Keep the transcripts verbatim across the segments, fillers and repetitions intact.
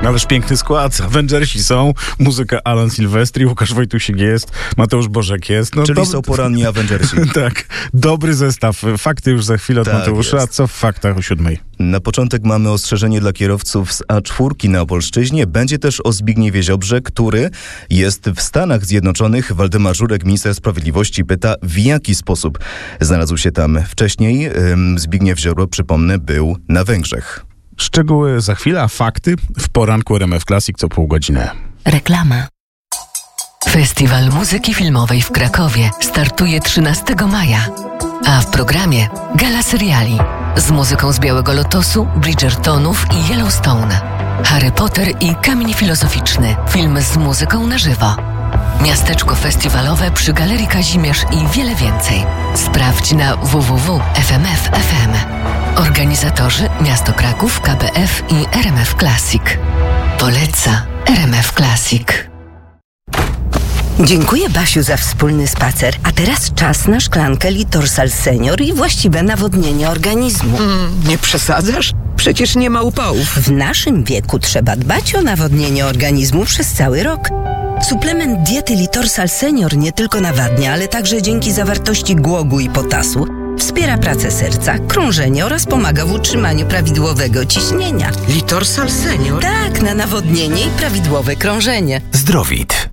Ależ piękny skład. Avengersi są, muzyka Alan Silvestri, Łukasz Wojtusik jest, Mateusz Bożek jest. No, Czyli dob- są poranni Avengersi. Tak, dobry zestaw. Fakty już za chwilę od tak Mateusza, jest. A co w faktach o siódmej? Na początek mamy ostrzeżenie dla kierowców z A cztery na Opolszczyźnie. Będzie też o Zbigniewie Ziobrze, który jest w Stanach Zjednoczonych. Waldemar Żurek, minister sprawiedliwości, pyta, w jaki sposób znalazł się tam wcześniej. Zbigniew Ziobro, przypomnę, był na Węgrzech. Szczegóły za chwilę, a fakty w poranku R M F Classic co pół godziny. Reklama. Festiwal Muzyki Filmowej w Krakowie startuje trzynastego maja, a w programie gala seriali z muzyką z Białego Lotosu, Bridgertonów i Yellowstone, Harry Potter i Kamień Filozoficzny, film z muzyką na żywo. Miasteczko festiwalowe przy Galerii Kazimierz i wiele więcej. Sprawdź na w w w kropka f m f kropka f m. Organizatorzy Miasto Kraków, K B F i R M F Classic. Poleca R M F Classic. Dziękuję, Basiu, za wspólny spacer. A teraz czas na szklankę Litorsal Senior i właściwe nawodnienie organizmu. Mm, nie przesadzasz? Przecież nie ma upałów. W naszym wieku trzeba dbać o nawodnienie organizmu przez cały rok. Suplement diety Litorsal Senior nie tylko nawadnia, ale także dzięki zawartości głogu i potasu wspiera pracę serca, krążenie oraz pomaga w utrzymaniu prawidłowego ciśnienia. Litorsal Senior? Tak, na nawodnienie i prawidłowe krążenie. Zdrowit.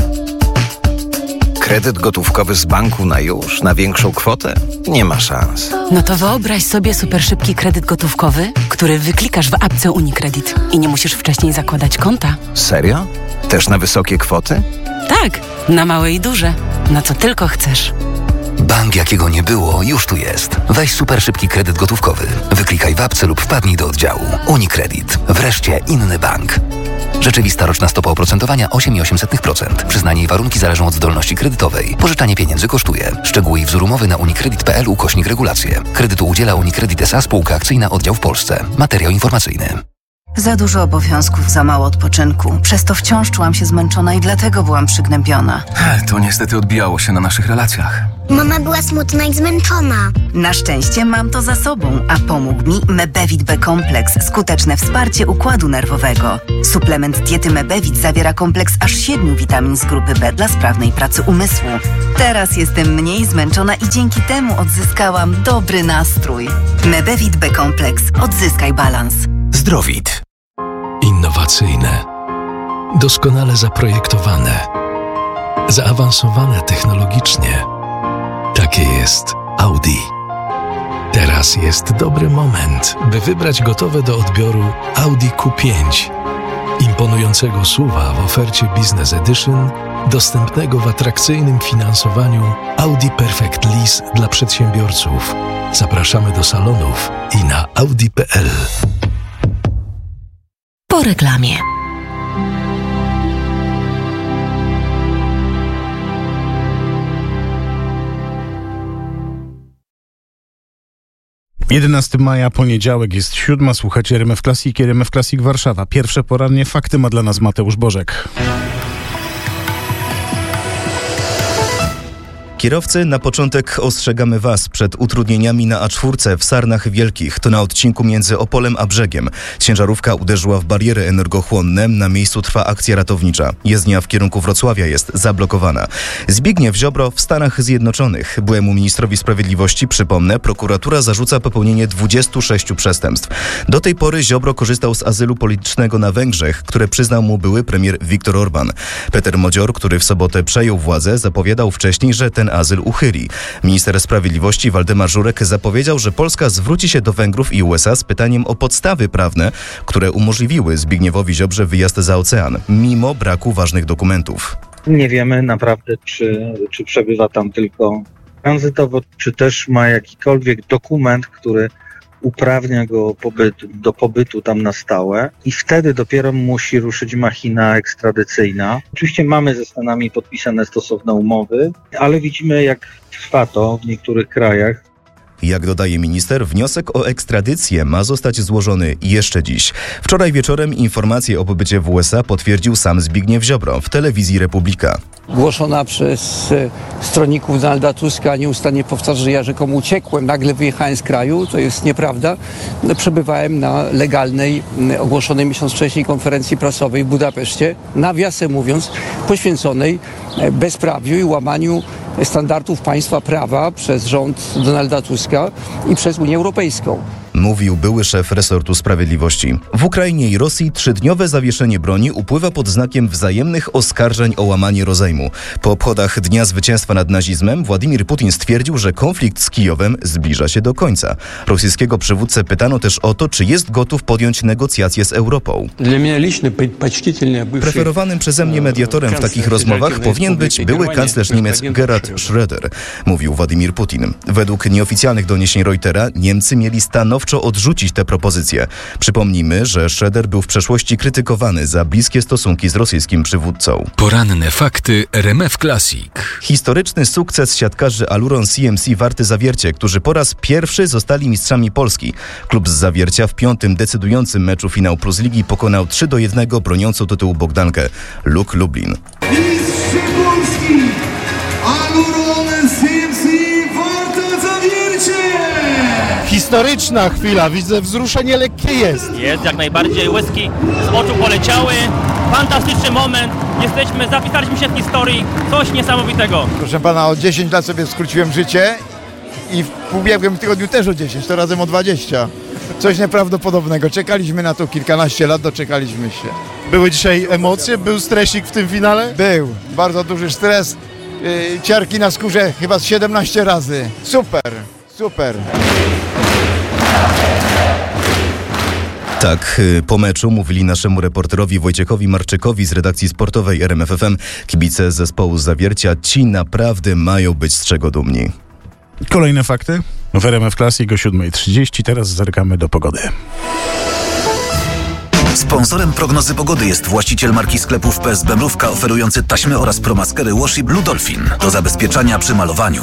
Kredyt gotówkowy z banku na już, na większą kwotę? Nie ma szans. No to wyobraź sobie super szybki kredyt gotówkowy, który wyklikasz w apce UniCredit i nie musisz wcześniej zakładać konta. Serio? Też na wysokie kwoty? Tak, na małe i duże. Na co tylko chcesz. Bank, jakiego nie było, już tu jest. Weź super szybki kredyt gotówkowy. Wyklikaj w apce lub wpadnij do oddziału. UniCredit. Wreszcie inny bank. Rzeczywista roczna stopa oprocentowania osiem przecinek osiem procent. Przyznanie i warunki zależą od zdolności kredytowej. Pożyczanie pieniędzy kosztuje. Szczegóły i wzór umowy na unicredit kropka p l ukośnik regulacje. Kredytu udziela UniCredit S A, spółka akcyjna, oddział w Polsce. Materiał informacyjny. Za dużo obowiązków, za mało odpoczynku. Przez to wciąż czułam się zmęczona i dlatego byłam przygnębiona. To niestety odbijało się na naszych relacjach. Mama była smutna i zmęczona. Na szczęście mam to za sobą, a pomógł mi Mebevit B-Kompleks, skuteczne wsparcie układu nerwowego. Suplement diety Mebevit zawiera kompleks aż siedmiu witamin z grupy B dla sprawnej pracy umysłu. Teraz jestem mniej zmęczona i dzięki temu odzyskałam dobry nastrój. Mebevit B-Kompleks. Odzyskaj balans. Zdrowit. Innowacyjne. Doskonale zaprojektowane. Zaawansowane technologicznie. Takie jest Audi. Teraz jest dobry moment, by wybrać gotowe do odbioru Audi Q pięć. Imponującego S U V-a w ofercie Business Edition, dostępnego w atrakcyjnym finansowaniu Audi Perfect Lease dla przedsiębiorców. Zapraszamy do salonów i na audi kropka p l. Po reklamie. jedenastego maja, poniedziałek, jest siódma. Słuchacie R M F Classic, R M F Classic Warszawa. Pierwsze porannie fakty ma dla nas Mateusz Bożek. Kierowcy, na początek ostrzegamy Was przed utrudnieniami na A cztery w Sarnach Wielkich. To na odcinku między Opolem a Brzegiem. Ciężarówka uderzyła w bariery energochłonne. Na miejscu trwa akcja ratownicza. Jezdnia w kierunku Wrocławia jest zablokowana. Zbigniew Ziobro w Stanach Zjednoczonych. Byłemu ministrowi sprawiedliwości, przypomnę, prokuratura zarzuca popełnienie dwudziestu sześciu przestępstw. Do tej pory Ziobro korzystał z azylu politycznego na Węgrzech, które przyznał mu były premier Viktor Orban. Peter Modzior, który w sobotę przejął władzę, zapowiadał wcześniej, że ten azyl uchyli. Minister sprawiedliwości Waldemar Żurek zapowiedział, że Polska zwróci się do Węgrów i U S A z pytaniem o podstawy prawne, które umożliwiły Zbigniewowi Ziobrze wyjazd za ocean, mimo braku ważnych dokumentów. Nie wiemy naprawdę, czy, czy przebywa tam tylko tranzytowo, czy też ma jakikolwiek dokument, który uprawnia go pobytu, do pobytu tam na stałe i wtedy dopiero musi ruszyć machina ekstradycyjna. Oczywiście mamy ze Stanami podpisane stosowne umowy, ale widzimy, jak trwa to w niektórych krajach. Jak dodaje minister, wniosek o ekstradycję ma zostać złożony jeszcze dziś. Wczoraj wieczorem informację o pobycie w U S A potwierdził sam Zbigniew Ziobro w telewizji Republika. Głoszona przez stronników Donalda Tuska nieustannie powtarza, że ja rzekomo uciekłem, nagle wyjechałem z kraju. To jest nieprawda. Przebywałem na legalnej, ogłoszonej miesiąc wcześniej konferencji prasowej w Budapeszcie, nawiasem mówiąc, poświęconej bezprawiu i łamaniu standardów państwa prawa przez rząd Donalda Tuska i przez Unię Europejską. Mówił były szef resortu sprawiedliwości. W Ukrainie i Rosji trzydniowe zawieszenie broni upływa pod znakiem wzajemnych oskarżeń o łamanie rozejmu. Po obchodach Dnia Zwycięstwa nad nazizmem Władimir Putin stwierdził, że konflikt z Kijowem zbliża się do końca. Rosyjskiego przywódcę pytano też o to, czy jest gotów podjąć negocjacje z Europą. Preferowanym przeze mnie mediatorem w takich rozmowach powinien być były kanclerz Niemiec Gerhard Schröder, mówił Władimir Putin. Według nieoficjalnych doniesień Reutera Niemcy mieli stanowczo odrzucić tę propozycję. Przypomnijmy, że Schröder był w przeszłości krytykowany za bliskie stosunki z rosyjskim przywódcą. Poranne fakty R M F Classic. Historyczny sukces siatkarzy Aluron C M C Warty Zawiercie, którzy po raz pierwszy zostali mistrzami Polski. Klub z Zawiercia w piątym decydującym meczu finał Plus Ligi pokonał trzy do jednego broniącą tytułu Bogdankę Luk Lublin. Mistrz Polski Aluron C M C Warta Zawiercie! Historyczna chwila, widzę, wzruszenie lekkie jest. Jest, jak najbardziej, łezki z oczu poleciały. Fantastyczny moment, jesteśmy, zapisaliśmy się w historii, coś niesamowitego. Proszę pana, o dziesięć lat sobie skróciłem życie i w ubiegłym tygodniu też o dziesięć, to razem o dwadzieścia. Coś nieprawdopodobnego, czekaliśmy na to kilkanaście lat, doczekaliśmy się. Były dzisiaj emocje, był stresik w tym finale? Był, bardzo duży stres, yy, ciarki na skórze chyba z siedemnaście razy. Super, super. Tak, po meczu mówili naszemu reporterowi Wojciechowi Marczykowi z redakcji sportowej R M F F M. Kibice zespołu z Zawiercia, ci naprawdę mają być z czego dumni. Kolejne fakty w R M F Classic o siódma trzydzieści. Teraz zerkamy do pogody. Sponsorem prognozy pogody jest właściciel marki sklepów P S B Mrówka oferujący taśmy oraz promaskery Washi Blue Dolphin do zabezpieczania przy malowaniu.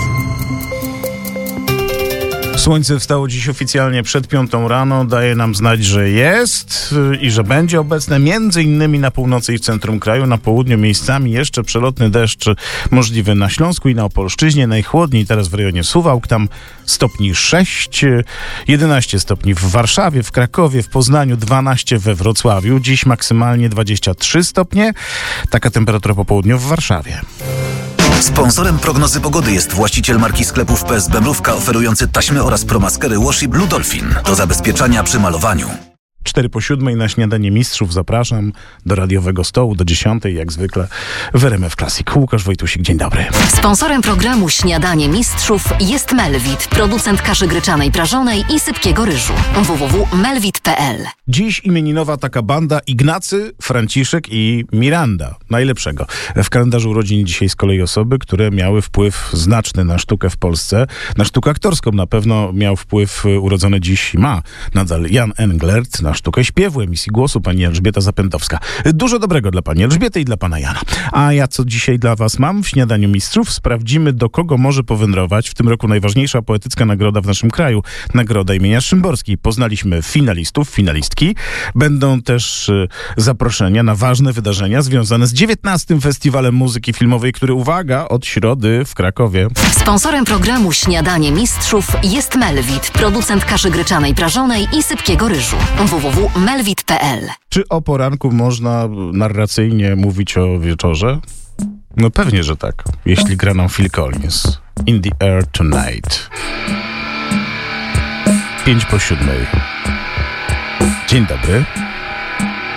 Słońce wstało dziś oficjalnie przed piątą rano, daje nam znać, że jest i że będzie obecne między innymi na północy i w centrum kraju, na południu miejscami jeszcze przelotny deszcz możliwy na Śląsku i na Opolszczyźnie, najchłodniej teraz w rejonie Suwałk, tam stopni sześć, jedenaście stopni w Warszawie, w Krakowie, w Poznaniu, dwanaście we Wrocławiu, dziś maksymalnie dwadzieścia trzy stopnie, taka temperatura po południu w Warszawie. Sponsorem prognozy pogody jest właściciel marki sklepów P S B Mrówka oferujący taśmy oraz promaskery Washi Blue Dolphin do zabezpieczania przy malowaniu. Cztery po siódmej na śniadanie mistrzów zapraszam do radiowego stołu do dziesiątej, jak zwykle w R M F Classic. Łukasz Wojtusik, dzień dobry. Sponsorem programu Śniadanie Mistrzów jest Melvit, producent kaszy gryczanej prażonej i sypkiego ryżu. w w w kropka melvit kropka p l. Dziś imieninowa taka banda Ignacy, Franciszek i Miranda. Najlepszego. W kalendarzu urodzin dzisiaj z kolei osoby, które miały wpływ znaczny na sztukę w Polsce. Na sztukę aktorską na pewno miał wpływ urodzony dziś, ma nadal Jan Englert, na sztukę śpiewu, emisji głosu pani Elżbieta Zapętowska. Dużo dobrego dla pani Elżbiety i dla pana Jana. A ja co dzisiaj dla was mam w Śniadaniu Mistrzów? Sprawdzimy, do kogo może powędrować w tym roku najważniejsza poetycka nagroda w naszym kraju. Nagroda imienia Szymborskiej. Poznaliśmy finalistów, finalistki. Będą też y, zaproszenia na ważne wydarzenia związane z dziewiętnastym Festiwalem Muzyki Filmowej, który, uwaga, od środy w Krakowie. Sponsorem programu Śniadanie Mistrzów jest Melvit, producent kaszy gryczanej prażonej i sypkiego ryżu. w w w kropka melvit kropka p l. Czy o poranku można narracyjnie mówić o wieczorze? No pewnie, że tak. Jeśli gra nam Phil Collins. In the Air Tonight. Pięć po siódmej. Dzień dobry.